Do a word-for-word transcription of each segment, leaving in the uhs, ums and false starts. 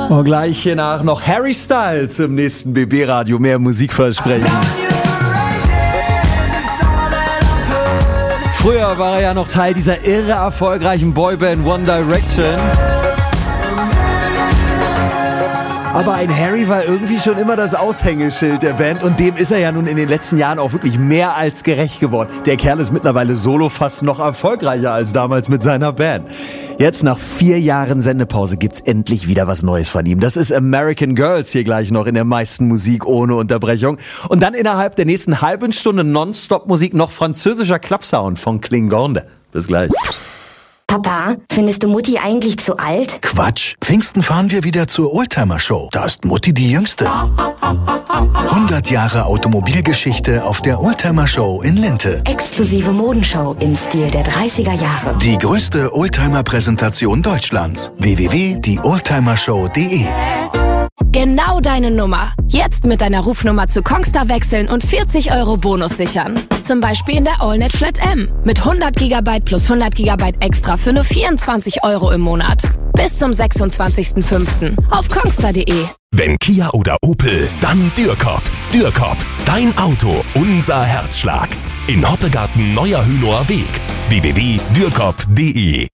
Und gleich hiernach noch Harry Styles im nächsten B B-Radio. Mehr Musikversprechen. Früher war er ja noch Teil dieser irre erfolgreichen Boyband One Direction. Aber ein Harry war irgendwie schon immer das Aushängeschild der Band und dem ist er ja nun in den letzten Jahren auch wirklich mehr als gerecht geworden. Der Kerl ist mittlerweile solo fast noch erfolgreicher als damals mit seiner Band. Jetzt nach vier Jahren Sendepause gibt's endlich wieder was Neues von ihm. Das ist American Girls hier gleich noch in der meisten Musik ohne Unterbrechung. Und dann innerhalb der nächsten halben Stunde Nonstop-Musik noch französischer Klappsound von Klingonde. Bis gleich. Papa, findest du Mutti eigentlich zu alt? Quatsch. Pfingsten fahren wir wieder zur Oldtimer-Show. Da ist Mutti die Jüngste. hundert Jahre Automobilgeschichte auf der Oldtimer-Show in Linte. Exklusive Modenshow im Stil der dreißiger Jahre. Die größte Oldtimer-Präsentation Deutschlands. w w w punkt die oldtimer show punkt de. Genau deine Nummer. Jetzt mit deiner Rufnummer zu Kongstar wechseln und vierzig Euro Bonus sichern. Zum Beispiel in der AllNet Flat M. Mit hundert Gigabyte plus hundert Gigabyte extra für nur vierundzwanzig Euro im Monat. Bis zum sechsundzwanzigsten fünften auf kongstar punkt de. Wenn Kia oder Opel, dann Dürkop. Dürkop, dein Auto, unser Herzschlag. In Hoppegarten Neuer Hünower Weg. w w w punkt dürkop punkt de.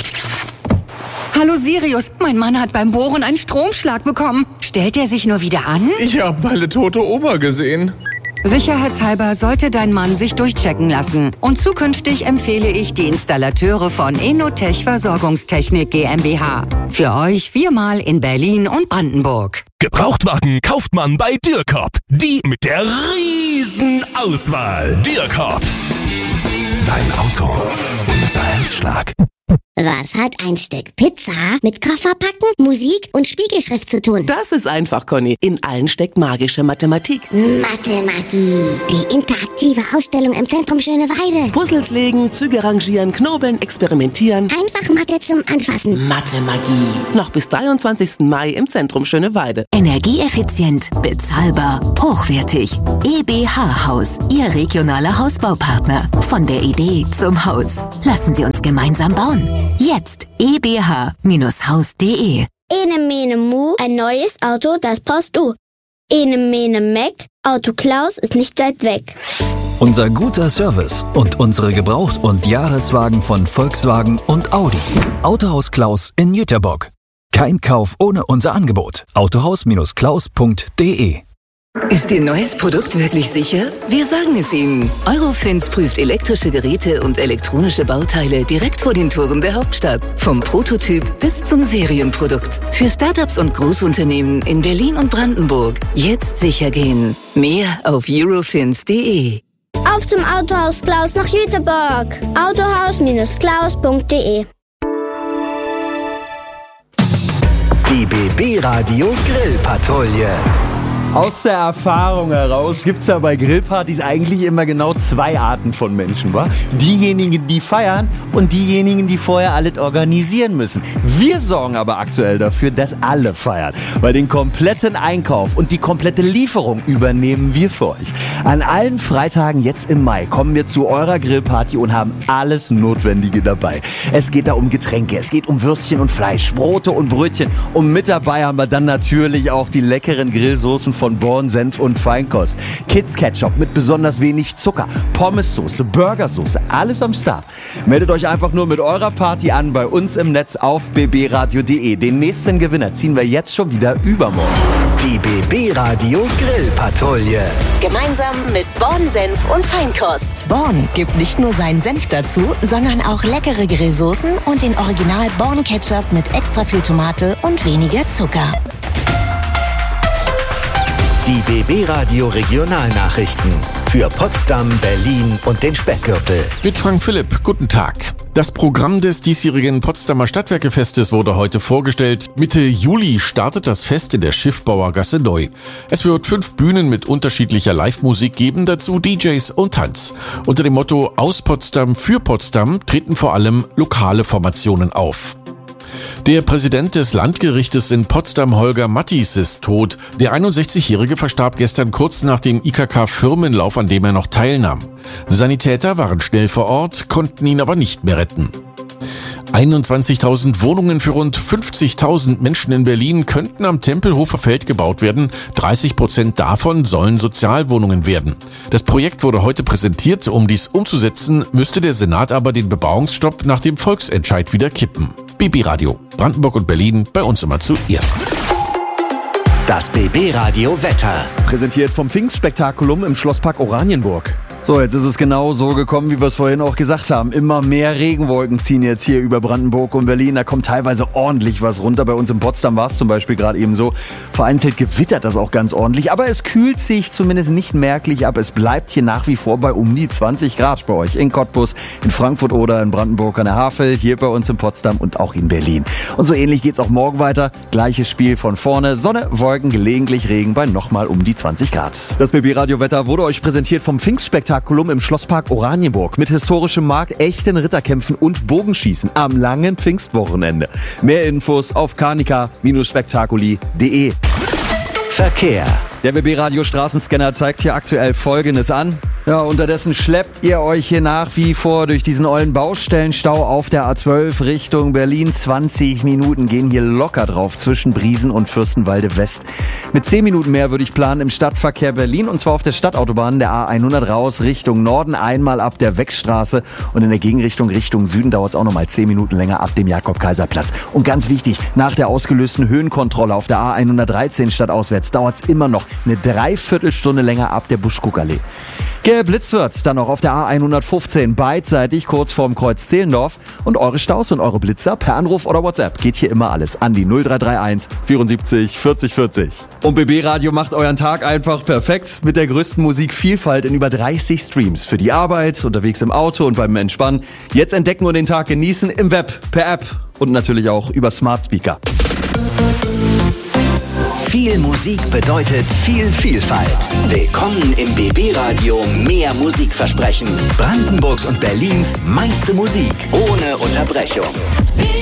Hallo Sirius, mein Mann hat beim Bohren einen Stromschlag bekommen. Stellt er sich nur wieder an? Ich habe meine tote Oma gesehen. Sicherheitshalber sollte dein Mann sich durchchecken lassen. Und zukünftig empfehle ich die Installateure von Enotech Versorgungstechnik GmbH. Für euch viermal in Berlin und Brandenburg. Gebrauchtwagen kauft man bei Dürkop. Die mit der riesen Auswahl. Dürkop. Dein Auto, unser Herzschlag. Was hat ein Stück Pizza mit Kofferpacken, Musik und Spiegelschrift zu tun? Das ist einfach, Conny. In allen steckt magische Mathematik. Mathemagie. Die interaktive Ausstellung im Zentrum Schöneweide. Puzzles legen, Züge rangieren, knobeln, experimentieren. Einfach Mathe zum Anfassen. Mathemagie. Noch bis dreiundzwanzigsten Mai im Zentrum Schöneweide. Energieeffizient, bezahlbar, hochwertig. E B H Haus, Ihr regionaler Hausbaupartner. Von der Idee zum Haus. Lassen Sie uns gemeinsam bauen. Jetzt e b h Bindestrich haus punkt de. Ene mene mu, ein neues Auto, das brauchst du. Ene mene meck, Auto Klaus ist nicht weit weg. Unser guter Service und unsere Gebraucht- und Jahreswagen von Volkswagen und Audi. Autohaus Klaus in Jüterbock. Kein Kauf ohne unser Angebot. autohaus Bindestrich klaus punkt de. Ist Ihr neues Produkt wirklich sicher? Wir sagen es Ihnen. Eurofins prüft elektrische Geräte und elektronische Bauteile direkt vor den Toren der Hauptstadt. Vom Prototyp bis zum Serienprodukt. Für Startups und Großunternehmen in Berlin und Brandenburg. Jetzt sicher gehen. Mehr auf eurofins punkt de. Auf zum Autohaus Klaus nach Jüterbock. autohaus Bindestrich klaus punkt de. Die B B-Radio Grillpatrouille. Aus der Erfahrung heraus gibt's ja bei Grillpartys eigentlich immer genau zwei Arten von Menschen, wa? Diejenigen, die feiern und diejenigen, die vorher alles organisieren müssen. Wir sorgen aber aktuell dafür, dass alle feiern, weil den kompletten Einkauf und die komplette Lieferung übernehmen wir für euch. An allen Freitagen jetzt im Mai kommen wir zu eurer Grillparty und haben alles Notwendige dabei. Es geht da um Getränke, es geht um Würstchen und Fleisch, Brote und Brötchen und mit dabei haben wir dann natürlich auch die leckeren Grillsoßen von von Born, Senf und Feinkost. Kids Ketchup mit besonders wenig Zucker, Pommessoße, Burgersoße, alles am Start. Meldet euch einfach nur mit eurer Party an bei uns im Netz auf b b radio punkt de. Den nächsten Gewinner ziehen wir jetzt schon wieder übermorgen. Die B B-Radio Grillpatrouille. Gemeinsam mit Born, Senf und Feinkost. Born gibt nicht nur seinen Senf dazu, sondern auch leckere Grillsoßen und den Original Born Ketchup mit extra viel Tomate und weniger Zucker. Die B B-Radio Regionalnachrichten für Potsdam, Berlin und den Speckgürtel. Mit Frank Philipp, guten Tag. Das Programm des diesjährigen Potsdamer Stadtwerkefestes wurde heute vorgestellt. Mitte Juli startet das Fest in der Schiffbauergasse neu. Es wird fünf Bühnen mit unterschiedlicher Live-Musik geben, dazu D Js und Tanz. Unter dem Motto Aus Potsdam für Potsdam treten vor allem lokale Formationen auf. Der Präsident des Landgerichtes in Potsdam, Holger Mattis, ist tot. Der einundsechzigjährige verstarb gestern kurz nach dem I K K-Firmenlauf, an dem er noch teilnahm. Sanitäter waren schnell vor Ort, konnten ihn aber nicht mehr retten. einundzwanzigtausend Wohnungen für rund fünfzigtausend Menschen in Berlin könnten am Tempelhofer Feld gebaut werden. dreißig Prozent davon sollen Sozialwohnungen werden. Das Projekt wurde heute präsentiert. Um dies umzusetzen, müsste der Senat aber den Bebauungsstopp nach dem Volksentscheid wieder kippen. B B Radio, Brandenburg und Berlin, bei uns immer zuerst. Das B B Radio Wetter. Präsentiert vom Pfingstspektakulum im Schlosspark Oranienburg. So, jetzt ist es genau so gekommen, wie wir es vorhin auch gesagt haben. Immer mehr Regenwolken ziehen jetzt hier über Brandenburg und Berlin. Da kommt teilweise ordentlich was runter. Bei uns in Potsdam war es zum Beispiel gerade eben so. Vereinzelt gewittert das auch ganz ordentlich. Aber es kühlt sich zumindest nicht merklich ab. Es bleibt hier nach wie vor bei um die zwanzig Grad bei euch. In Cottbus, in Frankfurt oder in Brandenburg an der Havel. Hier bei uns in Potsdam und auch in Berlin. Und so ähnlich geht's auch morgen weiter. Gleiches Spiel von vorne. Sonne, Wolken, gelegentlich Regen bei nochmal um die zwanzig Grad. Das B B-Radio-Wetter wurde euch präsentiert vom Pfingstspektakulum im Schlosspark Oranienburg mit historischem Markt, echten Ritterkämpfen und Bogenschießen am langen Pfingstwochenende. Mehr Infos auf carnica Spektakuli punkt de. Verkehr. Der B B-Radio Straßenscanner zeigt hier aktuell Folgendes an. Ja, unterdessen schleppt ihr euch hier nach wie vor durch diesen ollen Baustellenstau auf der A zwölf Richtung Berlin. zwanzig Minuten gehen hier locker drauf zwischen Briesen und Fürstenwalde West. Mit zehn Minuten mehr würde ich planen im Stadtverkehr Berlin, und zwar auf der Stadtautobahn der A hundert raus Richtung Norden, einmal ab der Wechstraße, und in der Gegenrichtung Richtung Süden dauert es auch nochmal zehn Minuten länger ab dem Jakob-Kaiser-Platz. Und ganz wichtig, nach der ausgelösten Höhenkontrolle auf der A hundertdreizehn stadtauswärts dauert es immer noch eine Dreiviertelstunde länger ab der Buschkuckallee. Geblitzt wird dann noch auf der A hundertfünfzehn beidseitig kurz vorm Kreuz Zehlendorf, und eure Staus und eure Blitzer per Anruf oder WhatsApp geht hier immer alles an die null drei drei eins vierundsiebzig vierzig vierzig. Und B B-Radio macht euren Tag einfach perfekt mit der größten Musikvielfalt in über dreißig Streams für die Arbeit, unterwegs im Auto und beim Entspannen. Jetzt entdecken und den Tag genießen im Web, per App und natürlich auch über Smart Speaker. Viel Musik bedeutet viel Vielfalt. Willkommen im B B-Radio Mehr Musikversprechen. Brandenburgs und Berlins meiste Musik ohne Unterbrechung.